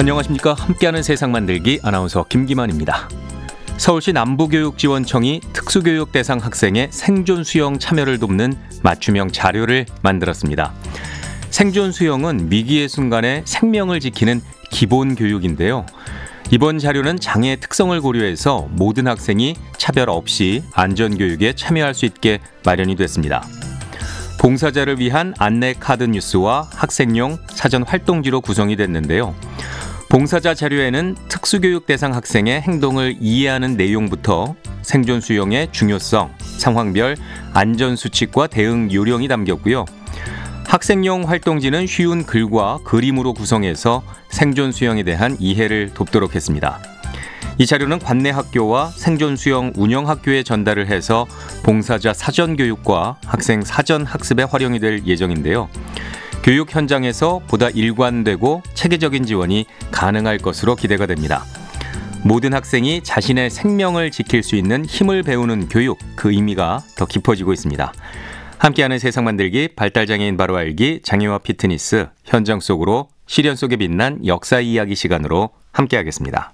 안녕하십니까. 함께하는 세상 만들기 아나운서 김기만입니다. 서울시 남부교육지원청이 특수교육 대상 학생의 생존 수영 참여를 돕는 맞춤형 자료를 만들었습니다. 생존 수영은 위기의 순간에 생명을 지키는 기본 교육인데요. 이번 자료는 장애의 특성을 고려해서 모든 학생이 차별 없이 안전교육에 참여할 수 있게 마련이 됐습니다. 봉사자를 위한 안내 카드 뉴스와 학생용 사전 활동지로 구성이 됐는데요. 봉사자 자료에는 특수교육 대상 학생의 행동을 이해하는 내용부터 생존 수영의 중요성, 상황별 안전수칙과 대응 요령이 담겼고요. 학생용 활동지는 쉬운 글과 그림으로 구성해서 생존 수영에 대한 이해를 돕도록 했습니다. 이 자료는 관내 학교와 생존 수영 운영 학교에 전달을 해서 봉사자 사전 교육과 학생 사전 학습에 활용이 될 예정인데요. 교육 현장에서 보다 일관되고 체계적인 지원이 가능할 것으로 기대가 됩니다. 모든 학생이 자신의 생명을 지킬 수 있는 힘을 배우는 교육, 그 의미가 더 깊어지고 있습니다. 함께하는 세상 만들기, 발달장애인 바로 알기, 장애와 피트니스, 현장 속으로 시련 속에 빛난 역사 이야기 시간으로 함께하겠습니다.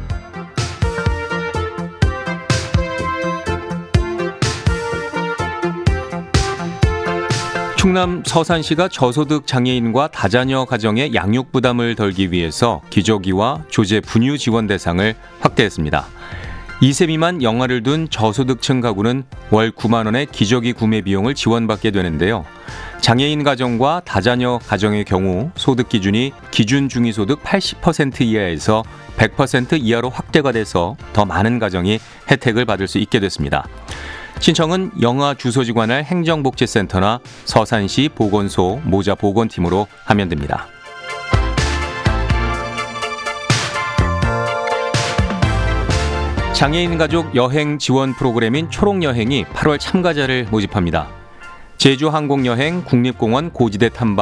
충남 서산시가 저소득 장애인과 다자녀 가정의 양육 부담을 덜기 위해서 기저귀와 조제 분유 지원 대상을 확대했습니다. 2세 미만 영아를 둔 저소득층 가구는 월 9만 원의 기저귀 구매 비용을 지원받게 되는데요. 장애인 가정과 다자녀 가정의 경우 소득 기준이 기준 중위소득 80% 이하에서 100% 이하로 확대가 돼서 더 많은 가정이 혜택을 받을 수 있게 됐습니다. 신청은 영아 주소지 관할 행정복지센터나 서산시 보건소 모자보건팀으로 하면 됩니다. 장애인 가족 여행 지원 프로그램인 초록여행이 8월 참가자를 모집합니다. 제주항공여행, 국립공원 고지대 탐방,